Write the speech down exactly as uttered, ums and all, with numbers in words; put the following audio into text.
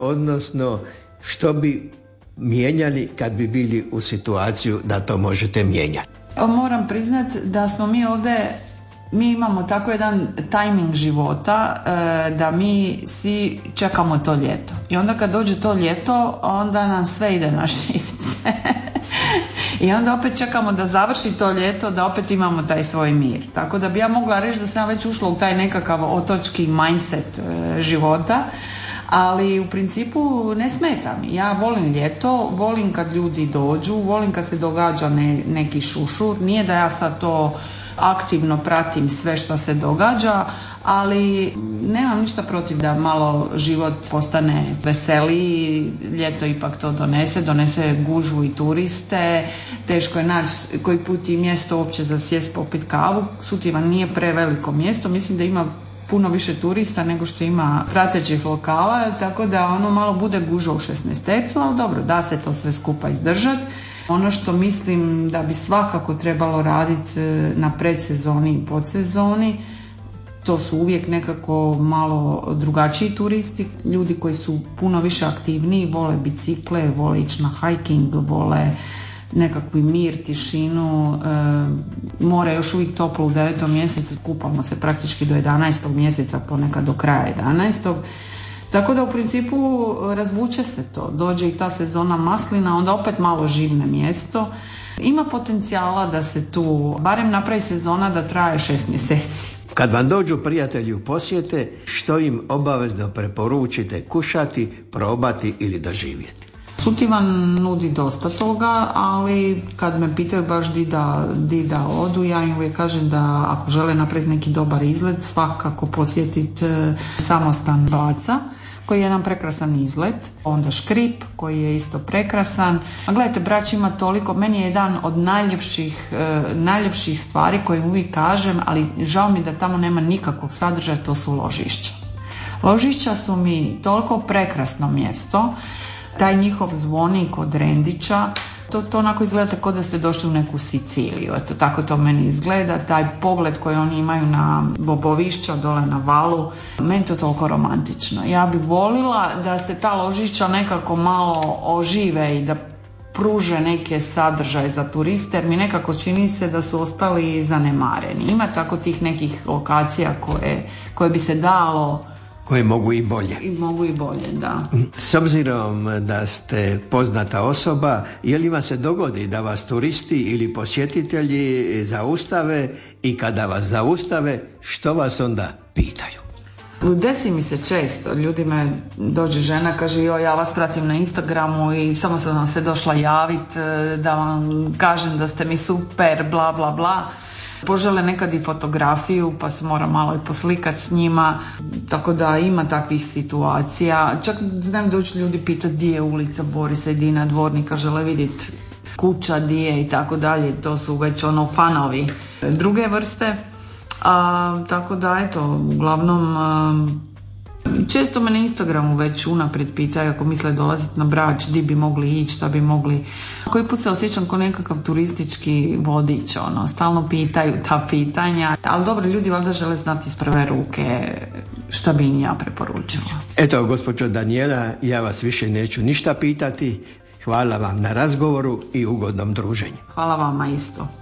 odnosno što bi mijenjali kad bi bili u situaciju da to možete mijenjati? Moram priznati da smo mi ovdje, mi imamo tako jedan tajming života e, da mi svi čekamo to ljeto. I onda kad dođe to ljeto, onda nam sve ide na živce. I onda opet čekamo da završi to ljeto, da opet imamo taj svoj mir. Tako da bi ja mogla reći da sam već ušla u taj nekakav otočki mindset e, života, ali u principu ne smeta mi. Ja volim ljeto, volim kad ljudi dođu, volim kad se događa ne, neki šušur. Nije da ja sad to aktivno pratim sve što se događa, ali nemam ništa protiv da malo život postane veseliji. Ljeto ipak to donese, donese gužvu i turiste, teško je naći koji put i mjesto uopće za sjest popit kavu. Sutivan nije preveliko mjesto, mislim da ima puno više turista nego što ima pratećih lokala, tako da ono malo bude gužva u šesnaestecu, ali dobro, da se to sve skupa izdržati. Ono što mislim da bi svakako trebalo raditi na predsezoni i podsezoni, to su uvijek nekako malo drugačiji turisti, ljudi koji su puno više aktivniji, vole bicikle, vole ići na hiking, vole nekakvi mir, tišinu, e, more još uvijek toplo u devetom mjesecu, kupamo se praktički do jedanaestog mjeseca, ponekad do kraja jedanaestog. Tako da u principu razvuče se to, dođe i ta sezona maslina, onda opet malo živne mjesto. Ima potencijala da se tu barem napravi sezona da traje šest mjeseci. Kad vam dođu prijatelji u posjete, što im obavezno preporučite kušati, probati ili doživjeti? Sutivan nudi dosta toga, ali kad me pitaju baš di da, di da odu, ja im uvijek kažem da ako žele napraviti neki dobar izlet, svakako posjetiti samostan Baca, koji je jedan prekrasan izlet, onda Škrip koji je isto prekrasan. A gledajte, Brač ima toliko, meni je jedan od najljepših, e, najljepših stvari koje uvijek kažem, ali žao mi da tamo nema nikakvog sadržaja, to su Ložišća. Ložišća su mi toliko prekrasno mjesto, taj njihov zvonik od Rendića, to, to onako izgleda kao da ste došli u neku Siciliju, eto tako to meni izgleda, taj pogled koji oni imaju na Bobovišća dole na valu, meni to toliko romantično. Ja bi volila da se ta Ložišća nekako malo ožive i da pruže neke sadržaje za turiste, jer mi nekako čini se da su ostali zanemareni. Ima tako tih nekih lokacija koje, koje bi se dalo, koje mogu i bolje. I mogu i bolje, da. S obzirom da ste poznata osoba, je li vam se dogodi da vas turisti ili posjetitelji zaustave i kada vas zaustave, što vas onda pitaju? Desi mi se često, ljudi me dođe žena, kaže joj, ja vas pratim na Instagramu i samo sam vam se došla javiti da vam kažem da ste mi super, bla bla bla. Požele nekad i fotografiju, pa se mora malo i poslikati s njima, tako da ima takvih situacija. Čak znam doći ljudi pitati di je ulica Borisa i Dina Dvornika, žele vidjeti kuća di je i tako dalje, to su već ono fanovi druge vrste. A, tako da eto, uglavnom a, često me na Instagramu već unaprijed pitaju ako misle dolaziti na Brač, di bi mogli ići, šta bi mogli. Koji put se osjećam kao nekakav turistički vodič, ono, stalno pitaju ta pitanja. Ali dobro, ljudi valjda žele znati iz prve ruke šta bi im ja preporučila. Eto, gospođo Danijela, ja vas više neću ništa pitati. Hvala vam na razgovoru i ugodnom druženju. Hvala vama isto.